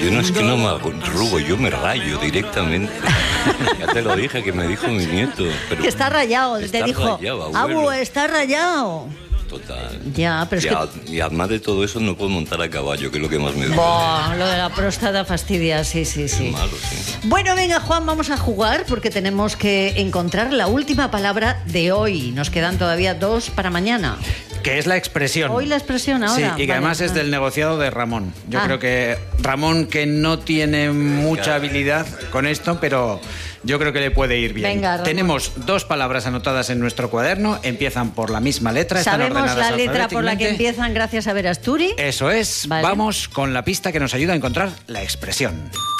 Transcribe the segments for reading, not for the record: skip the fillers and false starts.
Yo no es que no me arrugo, yo me rayo directamente. Ya te lo dije, que me dijo mi nieto. Pero que está rayado, te dijo. Rayado, Abu, está rayado. Total. Ya, pero y además de todo eso no puedo montar a caballo, que es lo que más me gusta. Lo de la próstata fastidia, sí. Es malo, sí. Bueno, venga, Juan, vamos a jugar porque tenemos que encontrar la última palabra de hoy. Nos quedan todavía 2 para mañana. Que es la expresión. Hoy la expresión ahora. Sí, y que además es del negociado de Ramón. Yo creo que Ramón, que no tiene mucha habilidad con esto, pero yo creo que le puede ir bien. Venga, Ramón. Tenemos 2 palabras anotadas en nuestro cuaderno, empiezan por la misma letra. Sabemos están la ordenadas letra por la que empiezan gracias a Verasturi. Eso es. Vale. Vamos con la pista que nos ayuda a encontrar la expresión.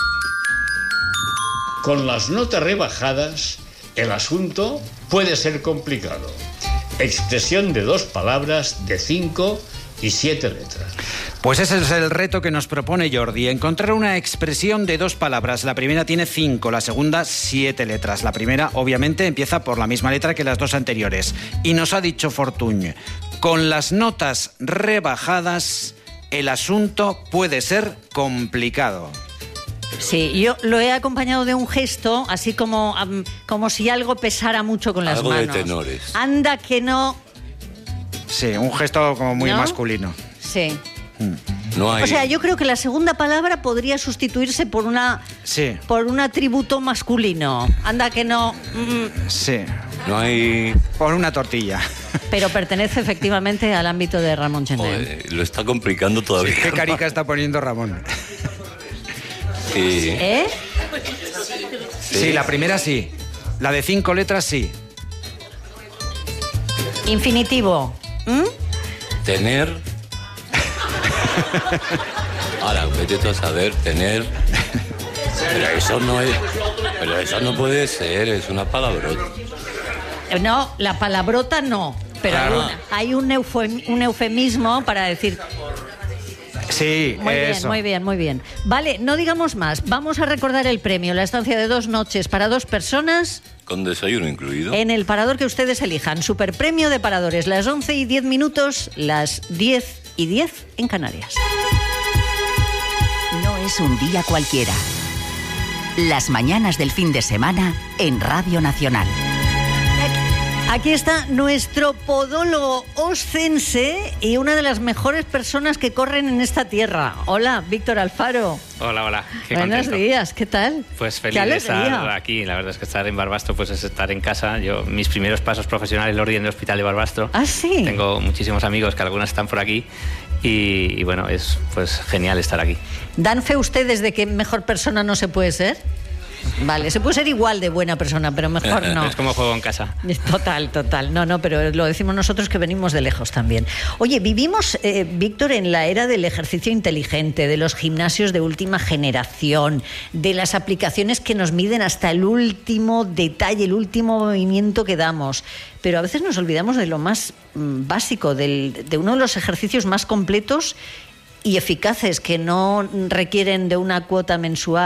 Con las notas rebajadas, el asunto puede ser complicado. Expresión de 2 palabras de 5 y 7 letras. Pues ese es el reto que nos propone Jordi, encontrar una expresión de 2 palabras. La primera tiene 5, la segunda 7 letras. La primera, obviamente, empieza por la misma letra que las 2 anteriores. Y nos ha dicho Fortuny, con las notas rebajadas, el asunto puede ser complicado. Sí, yo lo he acompañado de un gesto, así como si algo pesara mucho con las algo manos. Algo de tenores. Anda que no. Sí, un gesto como muy masculino. Sí. No hay... O sea, yo creo que la segunda palabra podría sustituirse por por un atributo masculino. Anda que no. Sí. No hay... Por una tortilla. Pero pertenece efectivamente al ámbito de Ramón Chenel. Lo está complicando todavía. ¿Qué carica está poniendo Ramón? Sí. ¿Eh? Sí, la primera sí. La de 5 letras sí. Infinitivo. Tener. Ahora, vete tú a saber, tener. Pero eso no puede ser, es una palabrota. No, la palabrota no. Pero claro. hay un eufemismo para decir. Sí, eso. Muy bien. Vale, no digamos más. Vamos a recordar el premio, la estancia de 2 noches para 2 personas. Con desayuno incluido. En el parador que ustedes elijan. Superpremio de paradores, las 11:10, las 10:10 en Canarias. No es un día cualquiera. Las mañanas del fin de semana en Radio Nacional. Aquí está nuestro podólogo oscense y una de las mejores personas que corren en esta tierra. Hola, Víctor Alfaro. Hola. Buenos días, ¿qué tal? Pues feliz de estar aquí. La verdad es que estar en Barbastro pues es estar en casa. Yo, mis primeros pasos profesionales los di en el Hospital de Barbastro. ¿Ah, sí? Tengo muchísimos amigos que algunos están por aquí y bueno, es pues genial estar aquí. ¿Dan fe ustedes de que mejor persona no se puede ser? Vale, se puede ser igual de buena persona, pero mejor no. Es como juego en casa. Total. No, pero lo decimos nosotros que venimos de lejos también. Oye, vivimos, Víctor, en la era del ejercicio inteligente, de los gimnasios de última generación, de las aplicaciones que nos miden hasta el último detalle, el último movimiento que damos. Pero a veces nos olvidamos de lo más básico, de uno de los ejercicios más completos y eficaces, que no requieren de una cuota mensual